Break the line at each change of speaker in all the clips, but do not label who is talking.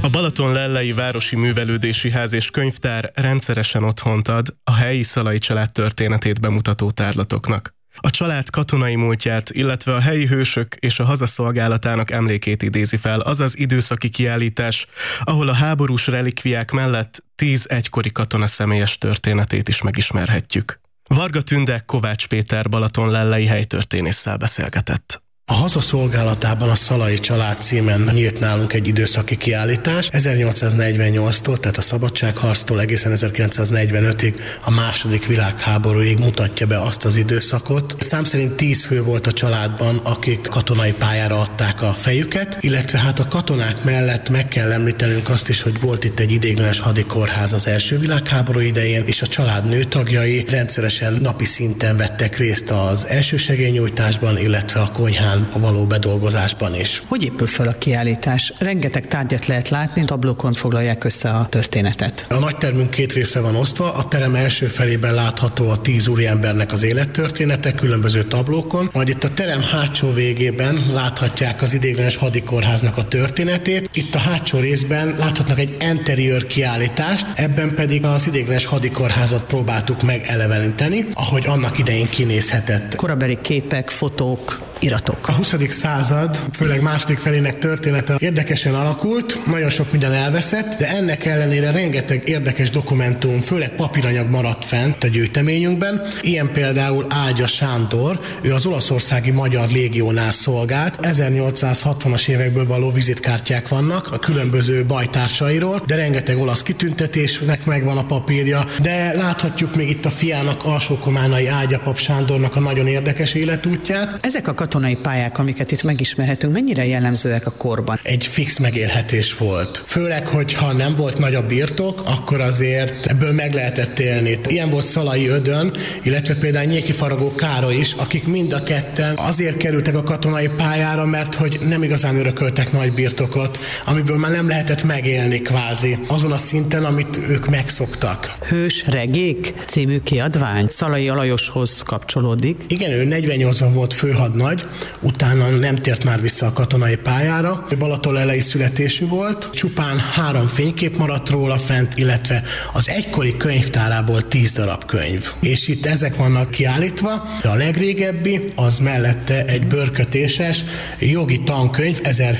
A Balatonlellei Városi Művelődési Ház és Könyvtár rendszeresen otthont ad a helyi Szalai család történetét bemutató tárlatoknak. A család katonai múltját, illetve a helyi hősök és a hazaszolgálatának emlékét idézi fel az az időszaki kiállítás, ahol a háborús relikviák mellett 10 egykori katona személyes történetét is megismerhetjük. Varga Tünde Kovács Péter balatonlellei helytörténésszel beszélgetett.
A hazaszolgálatában a Szalai család címen nyílt nálunk egy időszaki kiállítás. 1848-tól, tehát a szabadságharctól egészen 1945-ig, a második világháborúig mutatja be azt az időszakot. Szám szerint 10 fő volt a családban, akik katonai pályára adták a fejüket, illetve hát a katonák mellett meg kell említenünk azt is, hogy volt itt egy ideiglenes hadikórház az első világháború idején, és a család nőtagjai rendszeresen napi szinten vettek részt az elsősegélynyújtásban, illetve a konyhán a való bedolgozásban is.
Hogy épül fel a kiállítás? Rengeteg tárgyat lehet látni, tablókon foglalják össze a történetet.
A nagytermünk 2 részre van osztva, a terem első felében látható a 10 úriembernek az élettörténete különböző tablókon, majd itt a terem hátsó végében láthatják az ideiglenes hadikórháznak a történetét. Itt a hátsó részben láthatnak egy interiőr kiállítást, ebben pedig az ideiglenes hadikórházat próbáltuk meg eleveníteni, ahogy annak idején kinézhetett.
Korabeli képek, fotók, iratok.
A 20. század, főleg második felének története érdekesen alakult, nagyon sok minden elveszett, de ennek ellenére rengeteg érdekes dokumentum, főleg papíranyag maradt fent a gyűjteményünkben. Ilyen például Ágya Sándor, ő az olaszországi magyar légiónál szolgált. 1860-as évekből való vizitkártyák vannak a különböző bajtársairól, de rengeteg olasz kitüntetésnek megvan a papírja, de láthatjuk még itt a fiának, Alsókománai Ágya pap Sándornak a nagyon érdekes életútját.
Ezek a katonai pályák, amiket itt megismerhetünk, mennyire jellemzőek a korban?
Egy fix megélhetés volt. Főleg, hogyha nem volt nagy a birtok, akkor azért ebből meg lehetett élni. Ilyen volt Szalai Ödön, illetve például Nyékifaragó Károly is, akik mind a ketten azért kerültek a katonai pályára, mert hogy nem igazán örököltek nagy birtokot, amiből már nem lehetett megélni kvázi, azon a szinten, amit ők megszoktak.
Hős regék című kiadvány Szalai Alajoshoz kapcsolódik.
Igen, ő 48-ban volt főhadnagy, utána nem tért már vissza a katonai pályára. Balatonlellei születésű volt, csupán 3 fénykép maradt róla fent, illetve az egykori könyvtárából 10 darab könyv. És itt ezek vannak kiállítva, a legrégebbi, az mellette egy bőrkötéses jogi tankönyv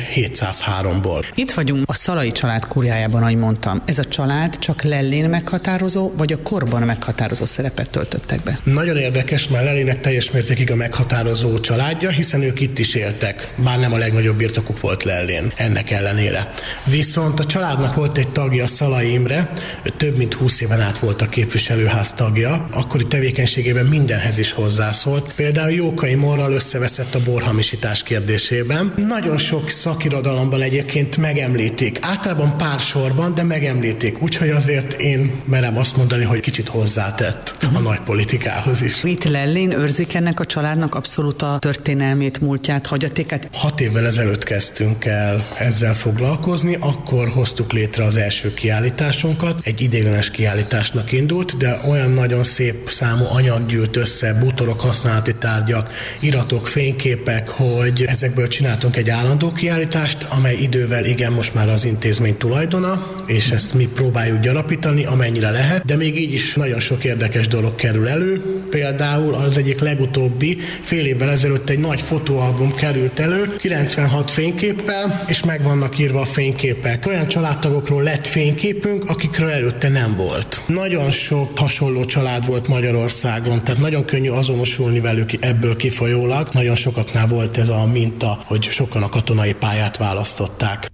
1703-ból.
Itt vagyunk a Szalai család kurjájában, ahogy mondtam. Ez a család csak Lellén meghatározó, vagy a korban meghatározó szerepet töltöttek be?
Nagyon érdekes, mert Lellének teljes mértékig a meghatározó családja, hiszen ők itt is éltek, bár nem a legnagyobb birtokuk volt Lellén, ennek ellenére. Viszont a családnak volt egy tagja, Szalai Imre, ő több mint 20 éven át volt a képviselőház tagja, akkori tevékenységében mindenhez is hozzászólt. Például Jókai Morral összeveszett a borhamisítás kérdésében. Nagyon sok szakirodalomban egyébként megemlítik, általában pár sorban, de megemlítik, úgyhogy azért én merem azt mondani, hogy kicsit hozzátett a nagy politikához is.
Itt Lellén őrzik ennek a családnak abszolút a történelmét, múltját, hagyatékát?
6 évvel ezelőtt kezdtünk el ezzel foglalkozni, akkor hoztuk létre az első kiállításunkat. Egy ideiglenes kiállításnak indult, de olyan nagyon szép számú anyag gyűlt össze, bútorok, használati tárgyak, iratok, fényképek, hogy ezekből csináltunk egy állandó kiállítást, amely idővel igen most már az intézmény tulajdona, és ezt mi próbáljuk gyarapítani, amennyire lehet, de még így is nagyon sok érdekes dolog kerül elő. Például az egyik legutóbbi fél évvel ezelőtt egy nagy fotóalbum került elő, 96 fényképpel, és meg vannak írva a fényképek. Olyan családtagokról lett fényképünk, akikről előtte nem volt. Nagyon sok hasonló család volt Magyarországon, tehát nagyon könnyű azonosulni velük ebből kifolyólag. Nagyon sokaknál volt ez a minta, hogy sokan a katonai pályát választották.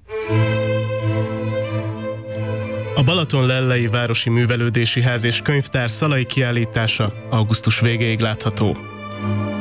A Balatonlellei Városi Művelődési Ház és Könyvtár Szalai kiállítása augusztus végéig látható.